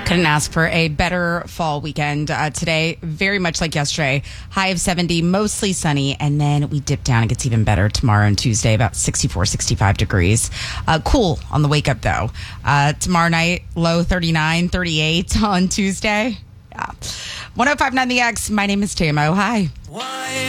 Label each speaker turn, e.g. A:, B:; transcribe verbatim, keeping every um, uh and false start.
A: Couldn't ask for a better fall weekend. Uh, today, very much like yesterday, high of seventy, mostly sunny, and then we dip down. It gets even better tomorrow and Tuesday, about sixty-four, sixty-five degrees. Uh, cool on the wake up, though. Uh, tomorrow night, low thirty-nine, thirty-eight on Tuesday. Yeah. one oh five point nine The X, my name is Tamo. Hi.
B: Why